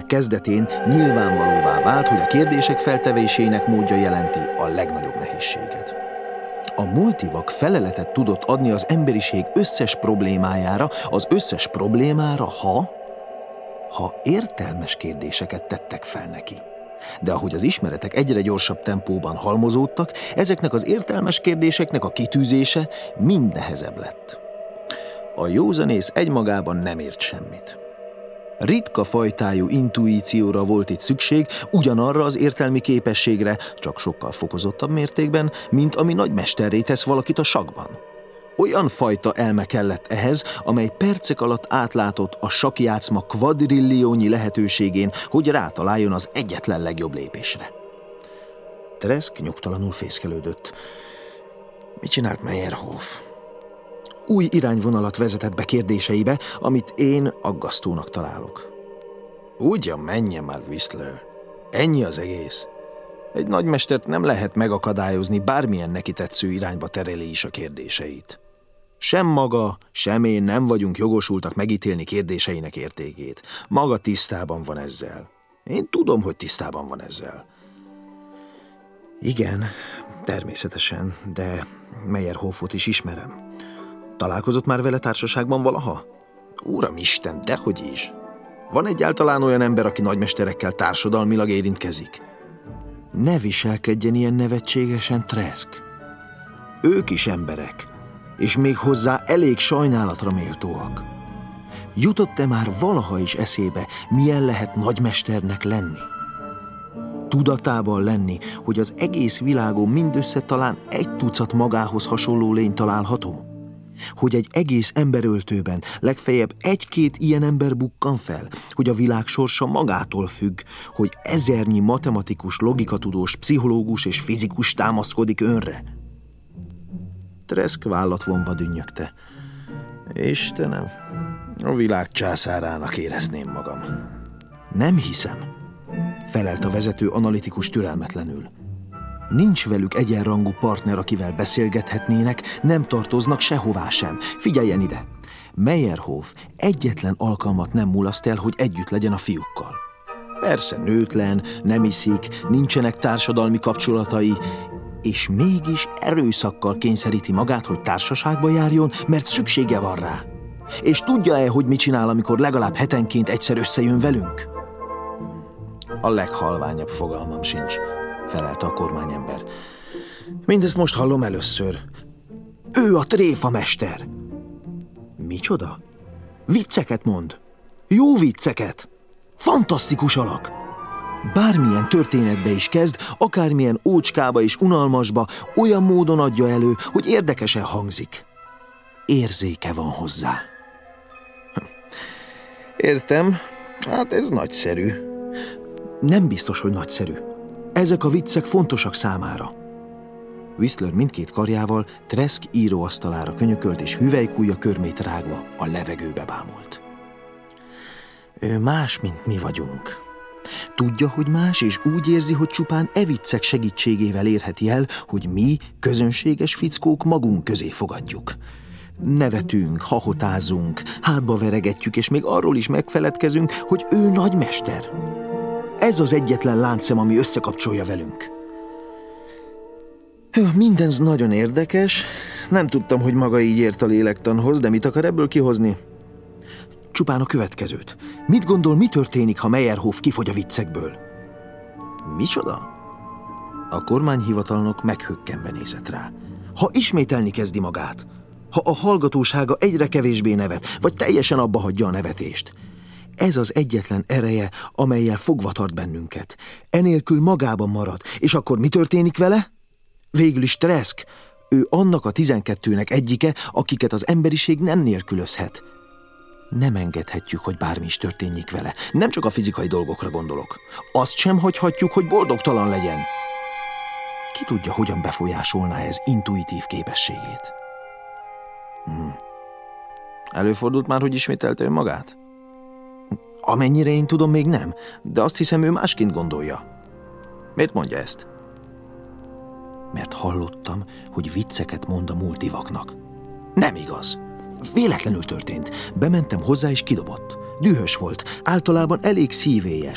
történet kezdetén nyilvánvalóvá vált, hogy a kérdések feltevésének módja jelenti a legnagyobb nehézséget. A multivak feleletet tudott adni az emberiség összes problémájára, az összes problémára, ha értelmes kérdéseket tettek fel neki. De ahogy az ismeretek egyre gyorsabb tempóban halmozódtak, ezeknek az értelmes kérdéseknek a kitűzése mind nehezebb lett. A józanész egymagában nem ért semmit. Ritka fajtájú intuícióra volt itt szükség, ugyanarra az értelmi képességre, csak sokkal fokozottabb mértékben, mint ami nagymesterré tesz valakit a sakkban. Olyan fajta elme kellett ehhez, amely percek alatt átlátott a sakkjátszma kvadrilliónyi lehetőségén, hogy rátaláljon az egyetlen legjobb lépésre. Tresk nyugtalanul fészkelődött. Mit csinált Meyerhoff? Új irányvonalat vezetett be kérdéseibe, amit én aggasztónak találok. Ugyan menjen már, Whistler. Ennyi az egész. Egy nagymestert nem lehet megakadályozni, bármilyen neki tetsző irányba tereli is a kérdéseit. Sem maga, sem én nem vagyunk jogosultak megítélni kérdéseinek értékét. Maga tisztában van ezzel. Én tudom, hogy tisztában van ezzel. Igen, természetesen, de Meyerhoffot is ismerem. Találkozott már vele társaságban valaha? Uramisten, dehogy is. Van egyáltalán olyan ember, aki nagymesterekkel társadalmilag érintkezik? Ne viselkedjen ilyen nevetségesen, Tresk. Ők is emberek, és még hozzá elég sajnálatra méltóak. Jutott-e már valaha is eszébe, milyen lehet nagymesternek lenni? Tudatában lenni, hogy az egész világon mindössze talán egy tucat magához hasonló lény található? Hogy egy egész emberöltőben legfeljebb egy-két ilyen ember bukkan fel, hogy a világ sorsa magától függ, hogy ezernyi matematikus, logikatudós, pszichológus és fizikus támaszkodik önre. Tresk vállat vonva dünnyögte. Istenem, a világ császárának érezném magam. Nem hiszem, felelt a vezető analitikus türelmetlenül. Nincs velük egyenrangú partner, akivel beszélgethetnének, nem tartoznak sehová sem. Figyeljen ide! Meyerhoff egyetlen alkalmat nem mulaszt el, hogy együtt legyen a fiúkkal. Persze nőtlen, nem iszik, nincsenek társadalmi kapcsolatai, és mégis erőszakkal kényszeríti magát, hogy társaságba járjon, mert szüksége van rá. És tudja-e, hogy mit csinál, amikor legalább hetenként egyszer összejön velünk? A leghalványabb fogalmam sincs, felelte a kormányember. Mindezt most hallom először. Ő a tréfamester. Micsoda? Vicceket mond. Jó vicceket. Fantasztikus alak. Bármilyen történetbe is kezd, akármilyen ócskába és unalmasba, olyan módon adja elő, hogy érdekesen hangzik. Érzéke van hozzá. Értem, hát ez nagyszerű. Nem biztos, hogy nagyszerű. Ezek a viccek fontosak számára. Whistler mindkét karjával Tresk íróasztalára könyökölt, és hüvelykujja körmét rágva a levegőbe bámult. Ő más, mint mi vagyunk. Tudja, hogy más, és úgy érzi, hogy csupán e viccek segítségével érheti el, hogy mi, közönséges fickók magunk közé fogadjuk. Nevetünk, hahotázunk, hátba veregetjük, és még arról is megfeledkezünk, hogy ő nagymester. Ez az egyetlen láncszem, ami összekapcsolja velünk. Mindez nagyon érdekes. Nem tudtam, hogy maga így ért a lélektanhoz, de mit akar ebből kihozni? Csupán a következőt. Mit gondol, mi történik, ha Meyerhoff kifogy a viccekből? Micsoda? A kormányhivatalnok meghökkenve nézett rá. Ha ismételni kezdi magát, ha a hallgatósága egyre kevésbé nevet, vagy teljesen abba hagyja a nevetést. Ez az egyetlen ereje, amellyel fogva tart bennünket. Enélkül magában marad. És akkor mi történik vele? Végül is Tresk. Ő annak a 12-nek egyike, akiket az emberiség nem nélkülözhet. Nem engedhetjük, hogy bármi is történjék vele. Nem csak a fizikai dolgokra gondolok. Azt sem hagyhatjuk, hogy boldogtalan legyen. Ki tudja, hogyan befolyásolná ez intuitív képességét? Előfordult már, hogy ismételte önmagát? Amennyire én tudom, még nem, de azt hiszem, ő másként gondolja. Miért mondja ezt? Mert hallottam, hogy vicceket mond a multivaknak. Nem igaz. Véletlenül történt. Bementem hozzá, és kidobott. Dühös volt, általában elég szívélyes.